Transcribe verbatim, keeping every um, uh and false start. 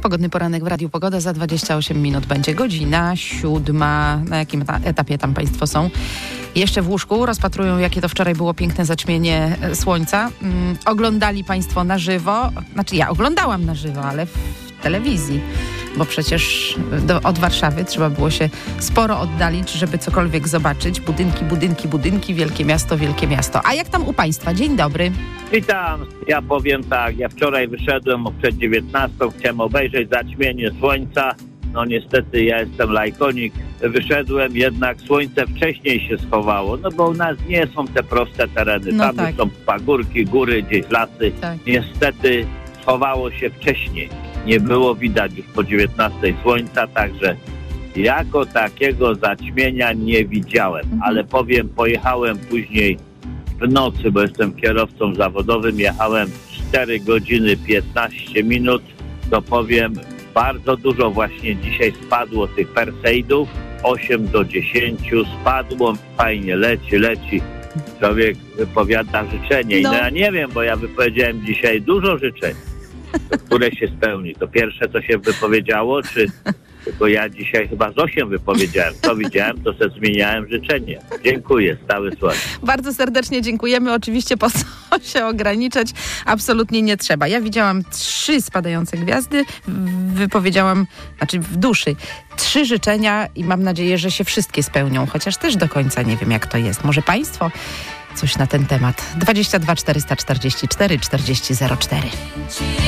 Pogodny poranek w Radiu Pogoda. Za dwadzieścia osiem minut będzie godzina siódma. Na jakim ta- etapie tam Państwo są? Jeszcze w łóżku rozpatrują, jakie to wczoraj było piękne zaćmienie e, słońca. Mm, oglądali Państwo na żywo. Znaczy ja oglądałam na żywo, ale w telewizji. Bo przecież do, od Warszawy trzeba było się sporo oddalić, żeby cokolwiek zobaczyć. Budynki, budynki, budynki, wielkie miasto, wielkie miasto. A jak tam u Państwa? Dzień dobry. Witam, ja powiem tak, ja wczoraj wyszedłem przed dziewiętnastą, chciałem obejrzeć zaćmienie słońca. No niestety ja jestem lajkonik, wyszedłem, jednak słońce wcześniej się schowało, no bo u nas nie są te proste tereny, No tam tak. są pagórki, góry, gdzieś lasy. Tak. Niestety schowało się wcześniej, nie było widać już po dziewiętnastej słońca, także jako takiego zaćmienia nie widziałem, Mhm. ale powiem, pojechałem później w nocy, bo jestem kierowcą zawodowym, jechałem cztery godziny piętnaście minut, to powiem, bardzo dużo właśnie dzisiaj spadło tych perseidów, osiem do dziesięciu spadło, fajnie leci, leci, człowiek wypowiada życzenie. No. I no ja nie wiem, bo ja wypowiedziałem dzisiaj dużo życzeń, które się spełni. To pierwsze, co się wypowiedziało, czy tylko ja dzisiaj chyba z osiem wypowiedziałem. Co widziałem, to se zmieniałem życzenie. Dziękuję, stały słoń. Bardzo serdecznie dziękujemy. Oczywiście po co się ograniczać? Absolutnie nie trzeba. Ja widziałam trzy spadające gwiazdy. Wypowiedziałam, znaczy w duszy, trzy życzenia i mam nadzieję, że się wszystkie spełnią. Chociaż też do końca nie wiem, jak to jest. Może Państwo coś na ten temat? dwadzieścia dwa czterysta czterdzieści cztery czterdzieści zero cztery.